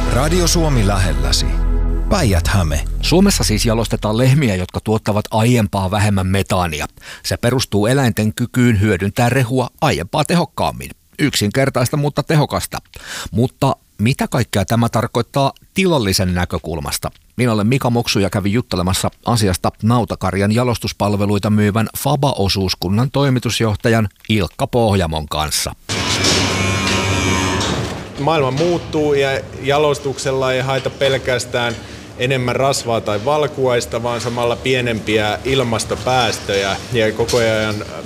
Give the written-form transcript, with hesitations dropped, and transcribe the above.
Radio Suomi lähelläsi. Päijät-Häme. Suomessa siis jalostetaan lehmiä, jotka tuottavat aiempaa vähemmän metaania. Se perustuu eläinten kykyyn hyödyntää rehua aiempaa tehokkaammin. Yksinkertaista, mutta tehokasta. Mutta mitä kaikkea tämä tarkoittaa tilallisen näkökulmasta? Minä olen Mika Moksu ja kävin juttelemassa asiasta nautakarjan jalostuspalveluita myyvän Faba-osuuskunnan toimitusjohtajan Ilkka Pohjamon kanssa. Maailma muuttuu ja jalostuksella ei haeta pelkästään enemmän rasvaa tai valkuaista, vaan samalla pienempiä ilmastopäästöjä. Ja koko ajan